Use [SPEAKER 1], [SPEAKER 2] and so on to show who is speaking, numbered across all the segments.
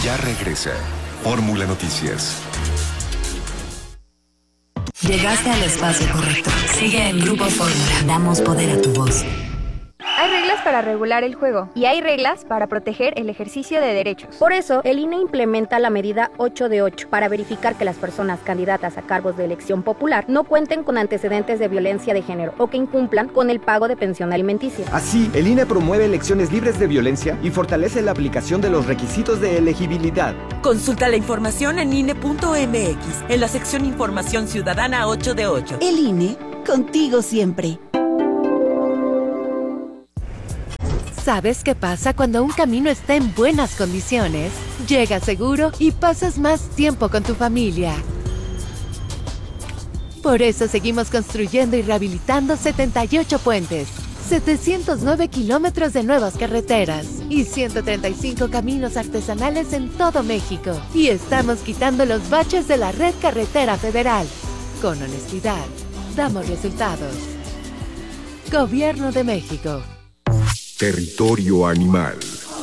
[SPEAKER 1] Ya regresa Fórmula Noticias.
[SPEAKER 2] Llegaste al espacio correcto. Sigue en Grupo Fórmula. Damos poder a tu voz.
[SPEAKER 3] Hay reglas para regular el juego y hay reglas para proteger el ejercicio de derechos.
[SPEAKER 4] Por eso, el INE implementa la medida 8 de 8 para verificar que las personas candidatas a cargos de elección popular no cuenten con antecedentes de violencia de género o que incumplan con el pago de pensión alimenticia.
[SPEAKER 5] Así, el INE promueve elecciones libres de violencia y fortalece la aplicación de los requisitos de elegibilidad.
[SPEAKER 6] Consulta la información en INE.mx, en la sección Información Ciudadana 8 de 8.
[SPEAKER 7] El INE, contigo siempre.
[SPEAKER 8] ¿Sabes qué pasa cuando un camino está en buenas condiciones? Llegas seguro y pasas más tiempo con tu familia. Por eso seguimos construyendo y rehabilitando 78 puentes, 709 kilómetros de nuevas carreteras y 135 caminos artesanales en todo México. Y estamos quitando los baches de la red carretera federal. Con honestidad, damos resultados. Gobierno de México.
[SPEAKER 1] Territorio animal.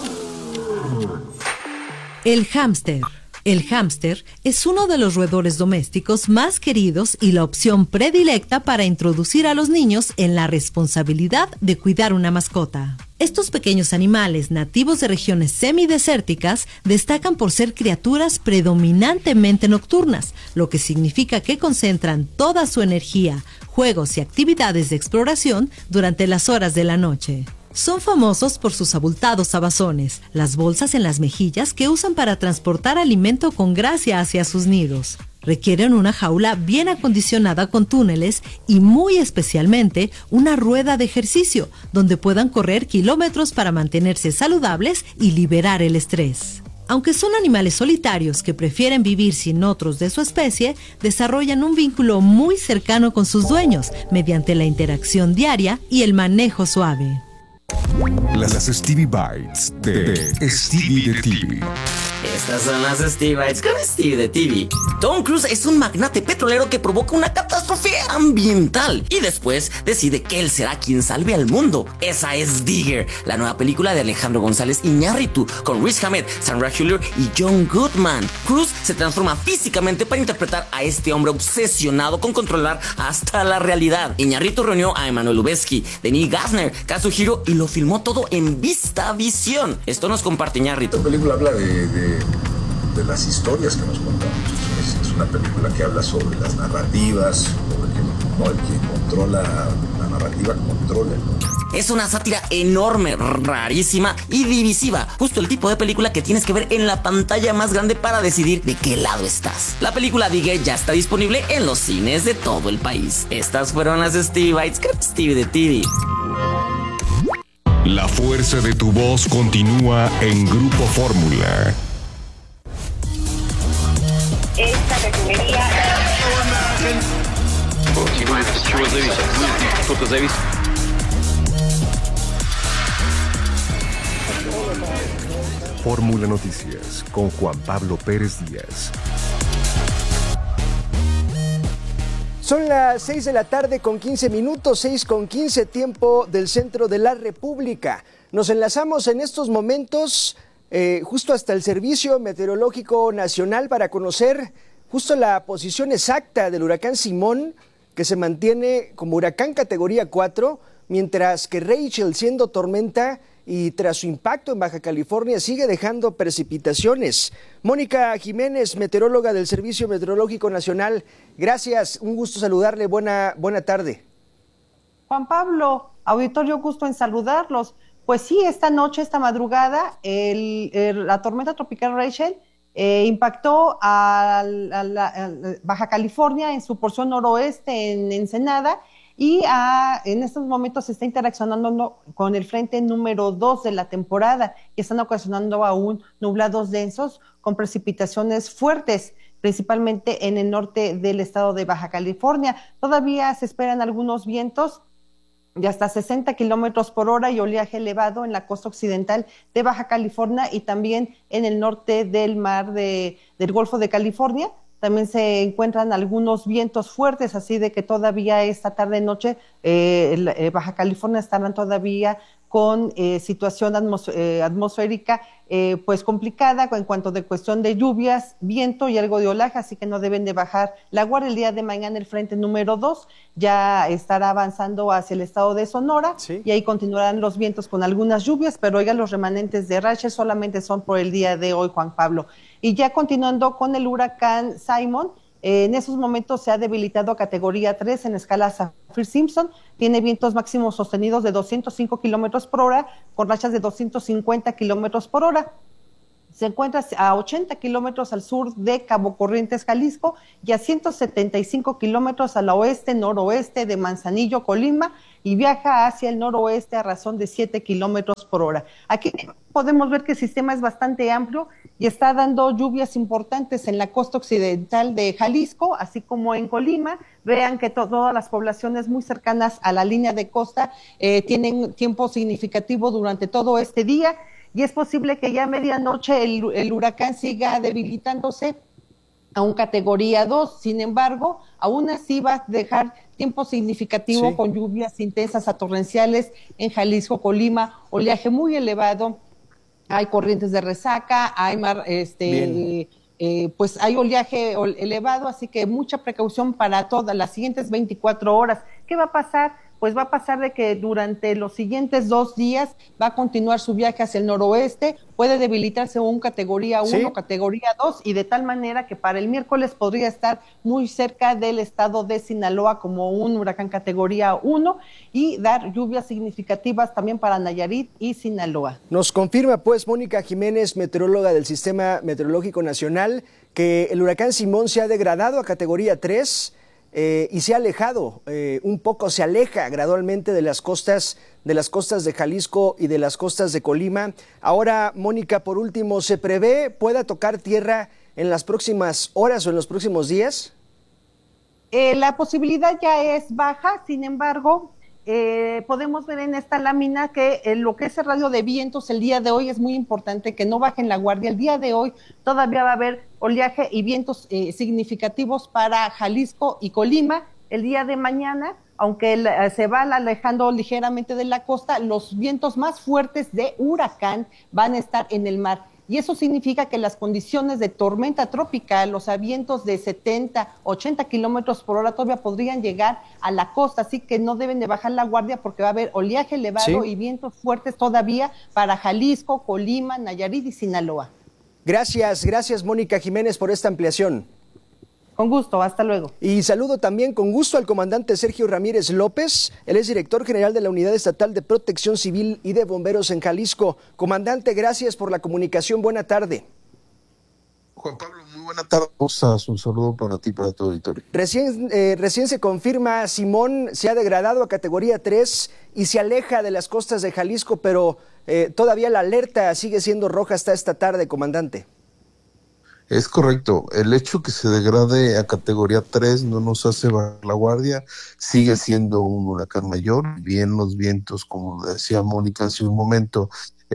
[SPEAKER 9] El hámster. El hámster es uno de los roedores domésticos más queridos y la opción predilecta para introducir a los niños en la responsabilidad de cuidar una mascota. Estos pequeños animales nativos de regiones semidesérticas destacan por ser criaturas predominantemente nocturnas, lo que significa que concentran toda su energía, juegos y actividades de exploración durante las horas de la noche. Son famosos por sus abultados abazones, las bolsas en las mejillas que usan para transportar alimento con gracia hacia sus nidos. Requieren una jaula bien acondicionada con túneles y muy especialmente una rueda de ejercicio donde puedan correr kilómetros para mantenerse saludables y liberar el estrés. Aunque son animales solitarios que prefieren vivir sin otros de su especie, desarrollan un vínculo muy cercano con sus dueños mediante la interacción diaria y el manejo suave.
[SPEAKER 1] Las Stevie Bites de Stevie de TV.
[SPEAKER 10] Estas son las Stevie Bites con Stevie de TV. Tom Cruise es un magnate petrolero que provoca una catástrofe ambiental y después decide que él será quien salve al mundo. Esa es Digger, la nueva película de Alejandro González Iñárritu con Riz Ahmed, Sandra Hüller y John Goodman. Cruise se transforma físicamente para interpretar a este hombre obsesionado con controlar hasta la realidad. Iñárritu reunió a Emmanuel Lubezki, Denis Gassner, Kazuhiro y lo filmó todo en VistaVision. Esto nos comparte Iñárritu.
[SPEAKER 11] Esta película habla de las historias que nos contamos. Es una película que habla sobre las narrativas, sobre el que controla la narrativa, controla.
[SPEAKER 10] Es una sátira enorme, rarísima y divisiva. Justo el tipo de película que tienes que ver en la pantalla más grande para decidir de qué lado estás. La película Digger ya está disponible en los cines de todo el país. Estas fueron las Stevie Bites con Stevie de TV.
[SPEAKER 1] La fuerza de tu voz continúa en Grupo Fórmula.
[SPEAKER 12] Esta refinería.
[SPEAKER 1] Fórmula Noticias con Juan Pablo Pérez Díaz.
[SPEAKER 13] Son las 6 de la tarde con 15 minutos, 6 con 15 tiempo del centro de la República. Nos enlazamos en estos momentos justo hasta el Servicio Meteorológico Nacional para conocer justo la posición exacta del huracán Simón, que se mantiene como huracán categoría 4, mientras que Rachel, siendo tormenta y tras su impacto en Baja California, sigue dejando precipitaciones. Mónica Jiménez, meteoróloga del Servicio Meteorológico Nacional, gracias, un gusto saludarle, buena tarde.
[SPEAKER 14] Juan Pablo, auditorio, gusto en saludarlos. Pues sí, esta noche, esta madrugada, la tormenta tropical Rachel impactó a Baja California en su porción noroeste, en Ensenada, y en estos momentos se está interaccionando con el frente número 2 de la temporada y están ocasionando aún nublados densos con precipitaciones fuertes, principalmente en el norte del estado de Baja California. Todavía se esperan algunos vientos de hasta 60 kilómetros por hora y oleaje elevado en la costa occidental de Baja California y también en el norte del mar del Golfo de California. También se encuentran algunos vientos fuertes, así de que todavía esta tarde-noche Baja California estarán todavía con situación atmosférica pues complicada en cuanto de cuestión de lluvias, viento y algo de olaje, así que no deben de bajar la guardia. El día de mañana el frente número 2 ya estará avanzando hacia el estado de Sonora, ¿sí? Y ahí continuarán los vientos con algunas lluvias, pero ya los remanentes de Rachel solamente son por el día de hoy, Juan Pablo. Y ya continuando con el huracán Simon, en esos momentos se ha debilitado a categoría 3 en la escala Saffir-Simpson. Tiene vientos máximos sostenidos de 205 kilómetros por hora, con rachas de 250 kilómetros por hora. Se encuentra a 80 kilómetros al sur de Cabo Corrientes, Jalisco, y a 175 kilómetros al oeste-noroeste de Manzanillo, Colima, y viaja hacia el noroeste a razón de 7 kilómetros por hora. Aquí podemos ver que el sistema es bastante amplio y está dando lluvias importantes en la costa occidental de Jalisco, así como en Colima. Vean que todas las poblaciones muy cercanas a la línea de costa tienen tiempo significativo durante todo este día, y es posible que ya a medianoche el huracán siga debilitándose a un categoría 2. Sin embargo, aún así va a dejar tiempo significativo, sí, con lluvias intensas a torrenciales en Jalisco, Colima, oleaje muy elevado, hay corrientes de resaca, hay mar, pues hay oleaje elevado, así que mucha precaución para todas las siguientes 24 horas. ¿Qué va a pasar? Pues va a pasar de que durante los siguientes 2 días va a continuar su viaje hacia el noroeste, puede debilitarse un categoría 1, ¿sí?, categoría 2, y de tal manera que para el miércoles podría estar muy cerca del estado de Sinaloa como un huracán categoría 1 y dar lluvias significativas también para Nayarit y Sinaloa.
[SPEAKER 13] Nos confirma pues Mónica Jiménez, meteoróloga del Sistema Meteorológico Nacional, que el huracán Simón se ha degradado a categoría 3 y se ha alejado un poco, se aleja gradualmente de las costas de Jalisco y de las costas de Colima. Ahora, Mónica, por último, ¿se prevé pueda tocar tierra en las próximas horas o en los próximos días?
[SPEAKER 14] La posibilidad ya es baja, sin embargo, podemos ver en esta lámina que lo que es el radio de vientos el día de hoy es muy importante que no bajen la guardia. El día de hoy todavía va a haber oleaje y vientos significativos para Jalisco y Colima. El día de mañana, aunque se va alejando ligeramente de la costa, los vientos más fuertes de huracán van a estar en el mar. Y eso significa que las condiciones de tormenta tropical, los vientos de 70, 80 kilómetros por hora todavía podrían llegar a la costa, así que no deben de bajar la guardia porque va a haber oleaje elevado, sí, y vientos fuertes todavía para Jalisco, Colima, Nayarit y Sinaloa.
[SPEAKER 13] Gracias Mónica Jiménez por esta ampliación.
[SPEAKER 14] Con gusto, hasta luego.
[SPEAKER 13] Y saludo también con gusto al comandante Sergio Ramírez López, él es director general de la Unidad Estatal de Protección Civil y de Bomberos en Jalisco. Comandante, gracias por la comunicación, buena tarde.
[SPEAKER 15] Juan Pablo, muy buena tarde. Un saludo para ti y para tu auditorio.
[SPEAKER 13] Recién se confirma, Simón se ha degradado a categoría 3 y se aleja de las costas de Jalisco, pero todavía la alerta sigue siendo roja hasta esta tarde, comandante.
[SPEAKER 15] Es correcto, el hecho que se degrade a categoría 3 no nos hace bajar la guardia, sigue siendo un huracán mayor, bien los vientos, como decía Mónica hace un momento,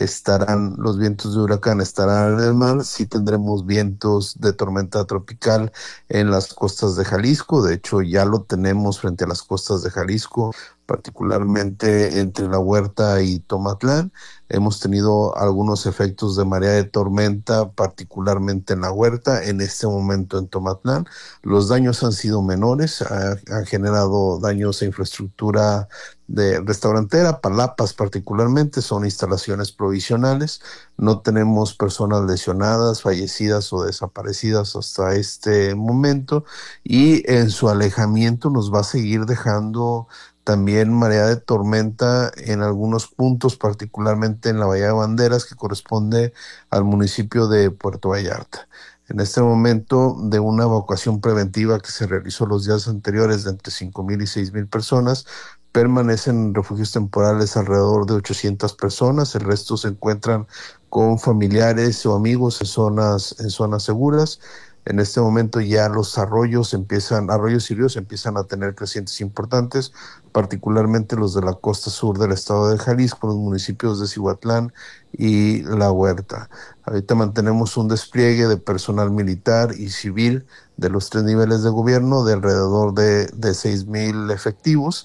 [SPEAKER 15] los vientos de huracán estarán en el mar, sí tendremos vientos de tormenta tropical en las costas de Jalisco, de hecho ya lo tenemos frente a las costas de Jalisco, particularmente entre La Huerta y Tomatlán. Hemos tenido algunos efectos de marea de tormenta, particularmente en La Huerta, en este momento en Tomatlán. Los daños han sido menores, han generado daños a infraestructura de restaurantera, palapas particularmente, son instalaciones provisionales. No tenemos personas lesionadas, fallecidas o desaparecidas hasta este momento, y en su alejamiento nos va a seguir dejando también marea de tormenta en algunos puntos, particularmente en la Bahía de Banderas, que corresponde al municipio de Puerto Vallarta. En este momento, de una evacuación preventiva que se realizó los días anteriores de entre 5,000 y 6,000 personas, permanecen en refugios temporales alrededor de 800 personas, el resto se encuentran con familiares o amigos en zonas seguras. En este momento ya los arroyos y ríos empiezan a tener crecientes importantes, particularmente los de la costa sur del estado de Jalisco, los municipios de Cihuatlán y La Huerta. Ahorita mantenemos un despliegue de personal militar y civil de los 3 niveles de gobierno de alrededor de 6,000 efectivos,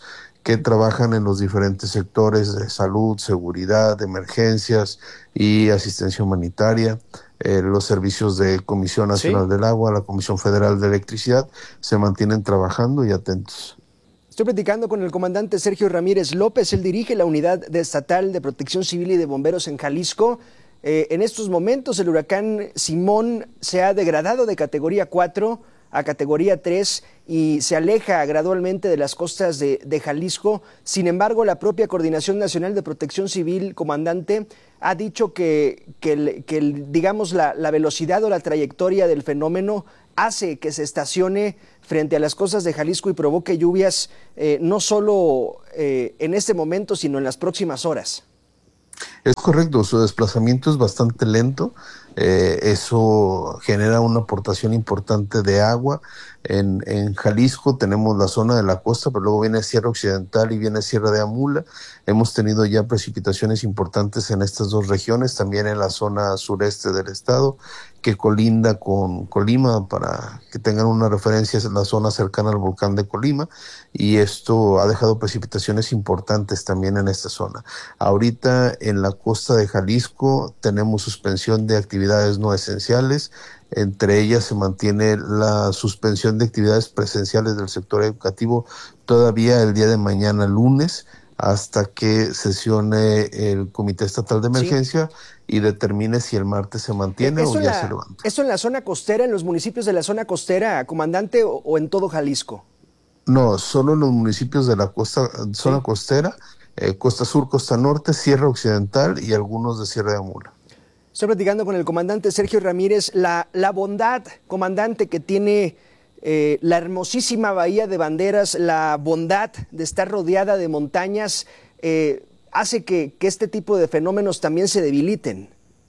[SPEAKER 15] que trabajan en los diferentes sectores de salud, seguridad, emergencias y asistencia humanitaria. Los servicios de Comisión Nacional del Agua, la Comisión Federal de Electricidad, se mantienen trabajando y atentos.
[SPEAKER 13] Estoy platicando con el comandante Sergio Ramírez López. Él dirige la Unidad Estatal de Protección Civil y de Bomberos en Jalisco. En estos momentos el huracán Simón se ha degradado de categoría 4 a categoría 3 y se aleja gradualmente de las costas de Jalisco. Sin embargo, la propia Coordinación Nacional de Protección Civil, comandante, ha dicho que digamos, la velocidad o la trayectoria del fenómeno hace que se estacione frente a las costas de Jalisco y provoque lluvias no solo en este momento, sino en las próximas horas.
[SPEAKER 15] Es correcto, su desplazamiento es bastante lento. Eso genera una aportación importante de agua. En Jalisco tenemos la zona de la costa, pero luego viene Sierra Occidental y viene Sierra de Amula. Hemos tenido ya precipitaciones importantes en estas dos regiones, también en la zona sureste del estado, que colinda con Colima, para que tengan una referencia, es la zona cercana al volcán de Colima, y esto ha dejado precipitaciones importantes también en esta zona. Ahorita en la costa de Jalisco tenemos suspensión de actividades no esenciales. Entre ellas se mantiene la suspensión de actividades presenciales del sector educativo todavía el día de mañana, lunes, hasta que sesione el Comité Estatal de Emergencia y determine si el martes se mantiene o ya se levanta.
[SPEAKER 13] ¿Eso en la zona costera, en los municipios de la zona costera, comandante, o en todo Jalisco?
[SPEAKER 15] No, solo en los municipios de la zona costera, Costa Sur, Costa Norte, Sierra Occidental y algunos de Sierra de Amula.
[SPEAKER 13] Estoy platicando con el comandante Sergio Ramírez. La bondad, comandante, que tiene la hermosísima Bahía de Banderas, la bondad de estar rodeada de montañas, hace que este tipo de fenómenos también se debiliten.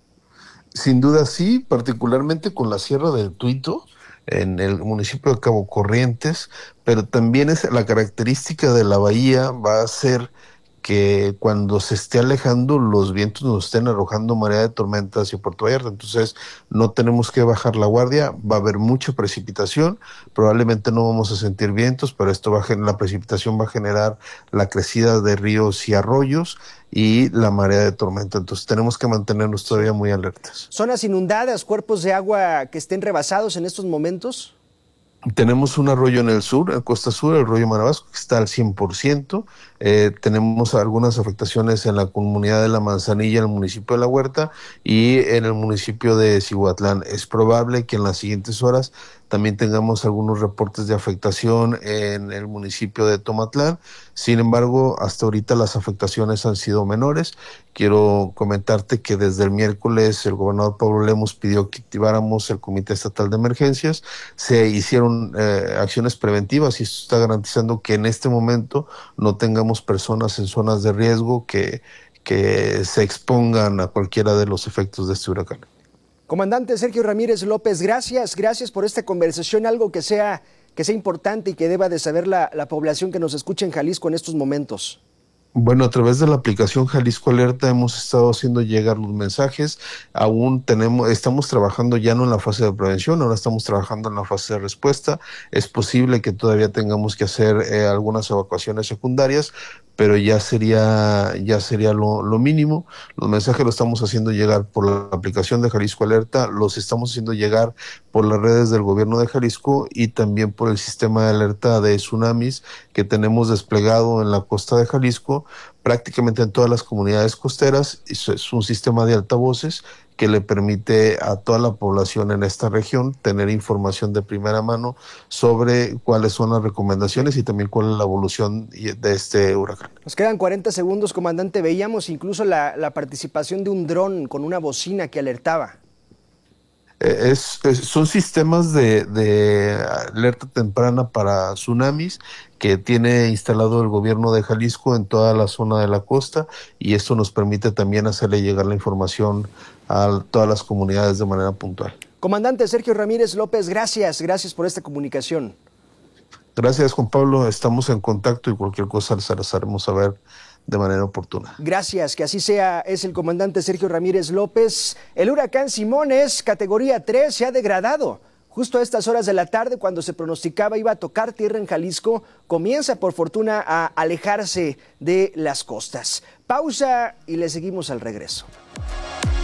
[SPEAKER 15] Sin duda sí, particularmente con la Sierra del Tuito, en el municipio de Cabo Corrientes, pero también es la característica de la bahía va a ser que cuando se esté alejando los vientos nos estén arrojando marea de tormenta hacia Puerto Vallarta. Entonces no tenemos que bajar la guardia, va a haber mucha precipitación, probablemente no vamos a sentir vientos, pero la precipitación va a generar la crecida de ríos y arroyos y la marea de tormenta. Entonces tenemos que mantenernos todavía muy alertas.
[SPEAKER 13] ¿Zonas inundadas, cuerpos de agua que estén rebasados en estos momentos?
[SPEAKER 15] Tenemos un arroyo en el sur, en Costa Sur, el arroyo Marabasco, que está al 100%. Tenemos algunas afectaciones en la comunidad de La Manzanilla, en el municipio de La Huerta y en el municipio de Cihuatlán. Es probable que en las siguientes horas también tengamos algunos reportes de afectación en el municipio de Tomatlán. Sin embargo, hasta ahorita las afectaciones han sido menores. Quiero comentarte que desde el miércoles el gobernador Pablo Lemus pidió que activáramos el Comité Estatal de Emergencias. Se hicieron acciones preventivas y esto está garantizando que en este momento no tengamos personas en zonas de riesgo que se expongan a cualquiera de los efectos de este huracán.
[SPEAKER 13] Comandante Sergio Ramírez López, gracias por esta conversación, algo que sea importante y que deba de saber la población que nos escucha en Jalisco en estos momentos.
[SPEAKER 15] Bueno, a través de la aplicación Jalisco Alerta hemos estado haciendo llegar los mensajes. Estamos trabajando ya no en la fase de prevención, ahora estamos trabajando en la fase de respuesta. Es posible que todavía tengamos que hacer algunas evacuaciones secundarias, pero ya sería lo mínimo. Los mensajes los estamos haciendo llegar por la aplicación de Jalisco Alerta, los estamos haciendo llegar por las redes del gobierno de Jalisco y también por el sistema de alerta de tsunamis que tenemos desplegado en la costa de Jalisco, prácticamente en todas las comunidades costeras. Es un sistema de altavoces que le permite a toda la población en esta región tener información de primera mano sobre cuáles son las recomendaciones y también cuál es la evolución de este huracán.
[SPEAKER 13] Nos quedan 40 segundos, comandante. Veíamos incluso la participación de un dron con una bocina que alertaba.
[SPEAKER 15] Son sistemas de alerta temprana para tsunamis que tiene instalado el gobierno de Jalisco en toda la zona de la costa, y esto nos permite también hacerle llegar la información a todas las comunidades de manera puntual.
[SPEAKER 13] Comandante Sergio Ramírez López, gracias por esta comunicación.
[SPEAKER 15] Gracias, Juan Pablo, estamos en contacto y cualquier cosa se las haremos saber de manera oportuna.
[SPEAKER 13] Gracias, que así sea. Es el comandante Sergio Ramírez López. El huracán Simón es categoría 3, se ha degradado justo a estas horas de la tarde, cuando se pronosticaba iba a tocar tierra en Jalisco, comienza por fortuna a alejarse de las costas. Pausa y le seguimos al regreso.